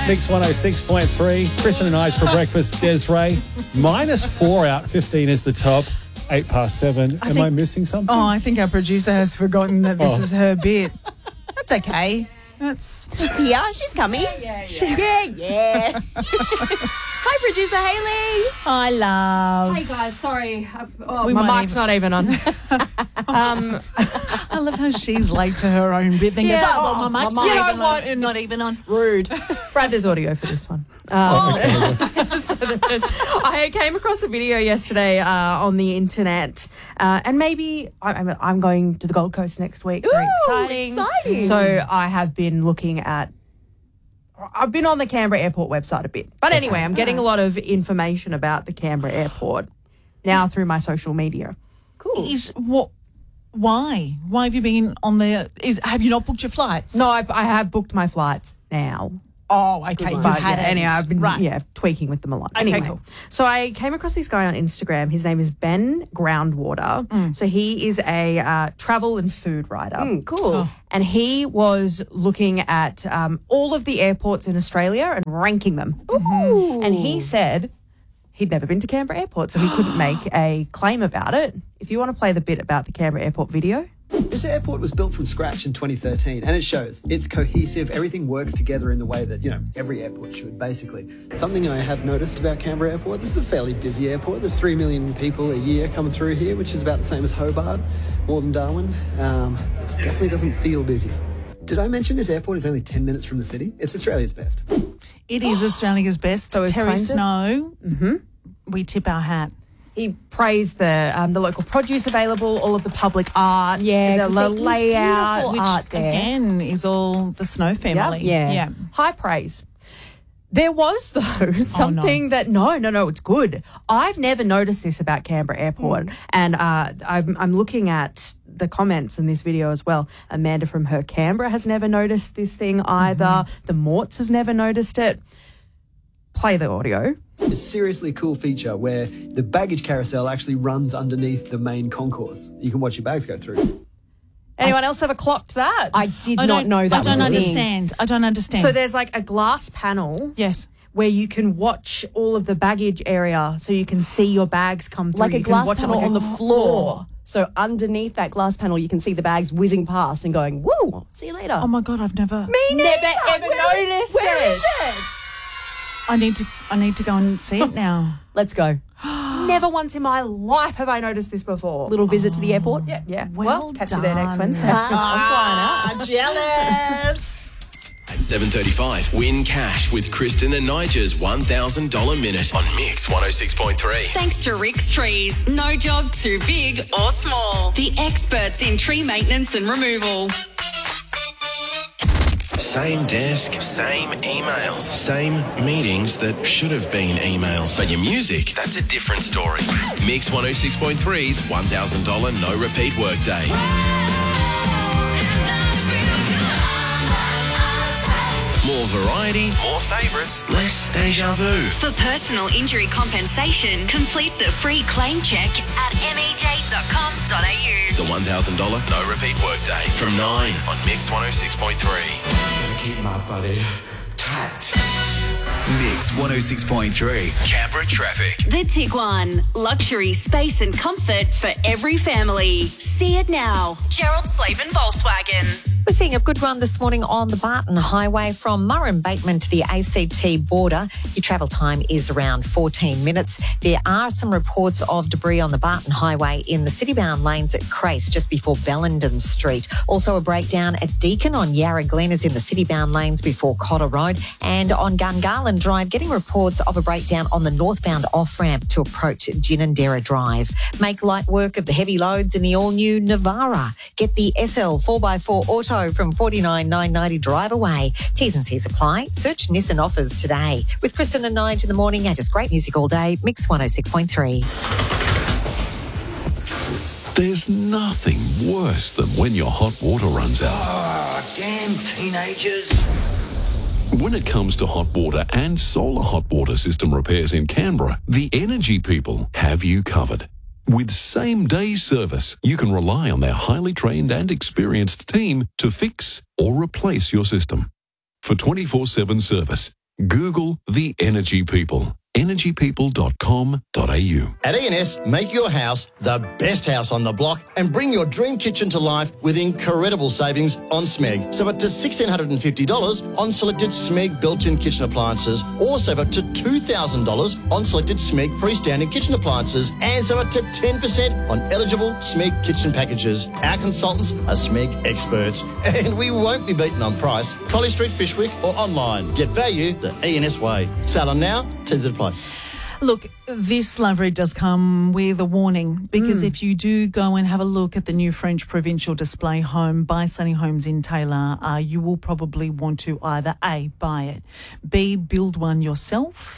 Mix 106.3. Kristen and I's for breakfast. Desiree. -4 out. 15 is the top. 7:08. Am I missing something? Oh, I think our producer has forgotten that this is her bit. That's okay. She's here. She's coming. Yeah. Hi, producer Hayley. Hi, love. Hey guys, sorry. We My might mic's not even on. I love how she's late to her own bit. Then Yeah. goes, my mic's You know what? not even on. Rude. Brad, there's audio for this one. I came across a video yesterday on the internet, and maybe I'm going to the Gold Coast next week. Very exciting. So I have been looking at. I've been on the Canberra Airport website a bit, but anyway, I'm getting a lot of information about the Canberra Airport now through my social media. Cool. Why? Why have you been on there? Have you not booked your flights? No, I have booked my flights now. Oh, okay. You But hadn't. anyway, I've been right. tweaking with them a lot. Okay, Anyway, cool. so I came across this guy on Instagram. His name is Ben Groundwater. So he is a travel and food writer. Cool. And he was looking at all of the airports in Australia and ranking them. Ooh. And he said he'd never been to Canberra Airport, so he couldn't make a claim about it. If you want to play the bit about the Canberra Airport video. This airport was built from scratch in 2013, and it shows. It's cohesive. Everything works together in the way that, every airport should, basically. Something I have noticed about Canberra Airport, this is a fairly busy airport. There's 3 million people a year coming through here, which is about the same as Hobart, more than Darwin. Definitely doesn't feel busy. Did I mention this airport is only 10 minutes from the city? It's Australia's best. It is Australia's best. So we've Terry claimed it? Snow, we tip our hat. He praised the local produce available, all of the public art, the layout, beautiful which art there. Again, is all the Snow family. Yeah. high praise. There was, though, something that, no, it's good. I've never noticed this about Canberra Airport. And I'm looking at the comments in this video as well. Amanda from Her Canberra has never noticed this thing either. The Morts has never noticed it. Play the audio. A seriously cool feature where the baggage carousel actually runs underneath the main concourse. You can watch your bags go through. Anyone else ever clocked that? I did not know that I don't was a thing. understand. I don't understand. So there's like a glass panel. yes. Where you can watch all of the baggage area, so you can see your bags come through. Like a You can glass watch it panel like a on the floor. So underneath that glass panel, you can see the bags whizzing past and going, woo, see you later. Oh my God, I've never. Never ever noticed Where it. is it? I need to go and see it now. Let's go. Never once in my life have I noticed this before. Little visit to the airport. Yeah. Well catch you there next done. Wednesday. I'm flying out. Jealous. At 7:35, win cash with Kristen and Nigel's $1,000 minute on Mix 106.3. Thanks to Rick's Trees. No job too big or small. The experts in tree maintenance and removal. Same desk, same emails, same meetings that should have been emails. But your music, that's a different story. Mix 106.3's $1,000 no repeat workday. More variety, more favourites, less deja vu. For personal injury compensation, complete the free claim check at mej.com.au. The $1,000 no repeat workday from 9 on Mix 106.3. Keep my body tight. Mix 106.3, Canberra traffic. The Tiguan. Luxury, space and comfort for every family. See it now. Gerald Slavin Volkswagen. We're seeing a good run this morning on the Barton Highway from Murrin Bateman to the ACT border. Your travel time is around 14 minutes. There are some reports of debris on the Barton Highway in the city-bound lanes at Crace just before Bellenden Street. Also a breakdown at Deakin on Yarra Glen is in the city-bound lanes before Cotter Road. And on Gungahlin Drive, getting reports of a breakdown on the northbound off-ramp to approach Ginninderra Drive. Make light work of the heavy loads in the all-new Navara. Get the SL 4x4 Auto from $49,990 drive away. T's and C's apply. Search Nissan offers today. With Kristen and Nige in the morning, and just great music all day. Mix 106.3. There's nothing worse than when your hot water runs out. Oh, damn teenagers. When it comes to hot water and solar hot water system repairs in Canberra, the Energy people have you covered. With same-day service, you can rely on their highly trained and experienced team to fix or replace your system. For 24/7 service, Google The Energy People. energypeople.com.au. At E&S, make your house the best house on the block and bring your dream kitchen to life with incredible savings on SMEG. So up to $1,650 on selected SMEG built-in kitchen appliances, or save up to $2,000 on selected SMEG freestanding kitchen appliances, and save up to 10% on eligible SMEG kitchen packages. Our consultants are SMEG experts, and we won't be beaten on price. Colley Street, Fishwick, or online. Get value the E&S way. Sale on now, terms apply. Look, this love read does come with a warning, because if you do go and have a look at the new French provincial display home by Sunny Homes in Taylor, you will probably want to either A, buy it, B, build one yourself,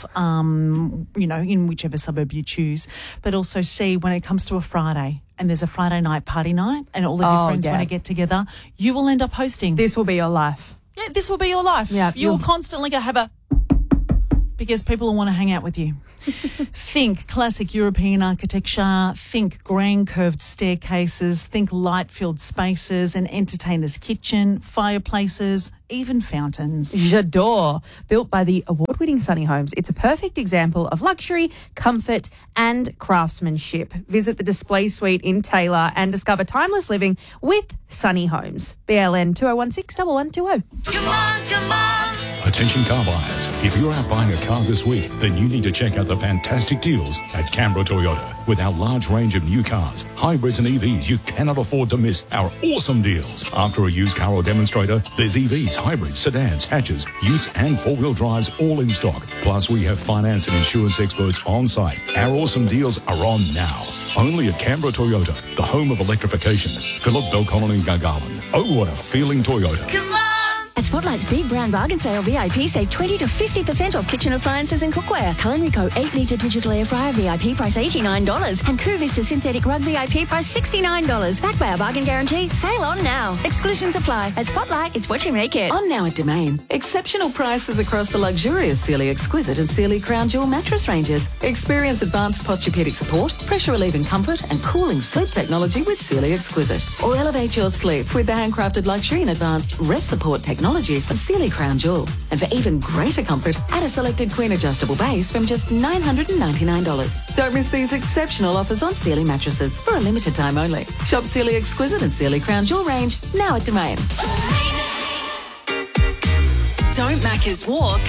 in whichever suburb you choose, but also C, when it comes to a Friday and there's a Friday night party night and all of your friends want to get together, you will end up hosting. This will be your life. Yeah, this will be your life. Yeah, You'll constantly go have a... because people will want to hang out with you. Think classic European architecture, think grand curved staircases, think light-filled spaces, an entertainer's kitchen, fireplaces, even fountains. J'adore. Built by the award-winning Sunny Homes, it's a perfect example of luxury, comfort and craftsmanship. Visit the display suite in Taylor and discover timeless living with Sunny Homes. BLN 2016 1120. Come on, come on. Attention car buyers. If you're out buying a car this week, then you need to check out the fantastic deals at Canberra Toyota. With our large range of new cars, hybrids and EVs, you cannot afford to miss our awesome deals. After a used car or demonstrator, there's EVs, hybrids, sedans, hatches, utes and four-wheel drives all in stock. Plus, we have finance and insurance experts on site. Our awesome deals are on now. Only at Canberra Toyota, the home of electrification. Phillip, Belconnen and Gargarland. Oh, what a feeling, Toyota. Come on. At Spotlight's Big Brown Bargain Sale, VIP save 20 to 50% off kitchen appliances and cookware. Culinary Co. 8-litre digital air fryer VIP price $89. And Cool Vista synthetic rug VIP price $69. Backed by our bargain guarantee. Sale on now. Exclusions apply. At Spotlight, it's what you make it. On now at Domain. Exceptional prices across the luxurious Sealy Exquisite and Sealy Crown Jewel mattress ranges. Experience advanced posturepedic support, pressure relieving comfort and cooling sleep technology with Sealy Exquisite. Or elevate your sleep with the handcrafted luxury and advanced rest support technology of Sealy Crown Jewel. And for even greater comfort, add a selected queen adjustable base from just $999. Don't miss these exceptional offers on Sealy mattresses for a limited time only. Shop Sealy Exquisite and Sealy Crown Jewel range now at Domain. Don't Macca's Walk.